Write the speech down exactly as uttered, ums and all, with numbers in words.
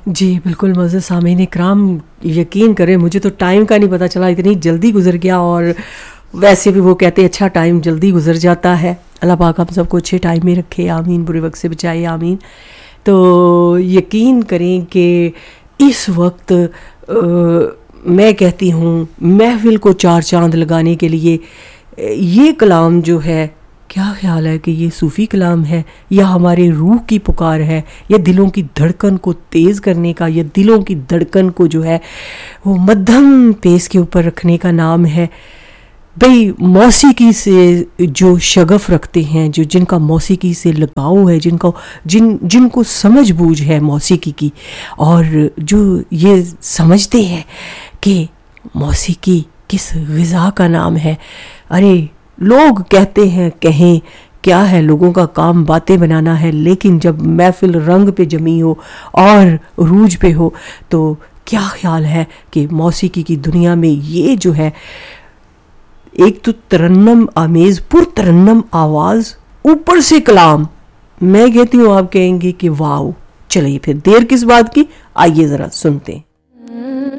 جی بالکل معزز سامعین اکرام، یقین کریں مجھے تو ٹائم کا نہیں پتہ چلا، اتنی جلدی گزر گیا، اور ویسے بھی وہ کہتے ہیں اچھا ٹائم جلدی گزر جاتا ہے. اللہ پاک ہم سب کو اچھے ٹائم میں رکھے، آمین، برے وقت سے بچائے، آمین. تو یقین کریں کہ اس وقت میں کہتی ہوں محفل کو چار چاند لگانے کے لیے یہ کلام جو ہے، کیا خیال ہے کہ یہ صوفی کلام ہے یا ہمارے روح کی پکار ہے، یا دلوں کی دھڑکن کو تیز کرنے کا، یا دلوں کی دھڑکن کو جو ہے وہ مدھم پیس کے اوپر رکھنے کا نام ہے. بھئی موسیقی سے جو شغف رکھتے ہیں، جو جن کا موسیقی سے لگاؤ ہے، جن کو جن جن کو سمجھ بوجھ ہے موسیقی کی، اور جو یہ سمجھتے ہیں کہ موسیقی کس غذا کا نام ہے. ارے لوگ کہتے ہیں کہیں کیا ہے، لوگوں کا کام باتیں بنانا ہے، لیکن جب محفل رنگ پہ جمی ہو اور عروج پہ ہو تو کیا خیال ہے کہ موسیقی کی دنیا میں یہ جو ہے ایک تو ترنم آمیز پر ترنم آواز، اوپر سے کلام، میں کہتی ہوں آپ کہیں گے کہ واو. چلیے پھر دیر کس بات کی، آئیے ذرا سنتے ہیں.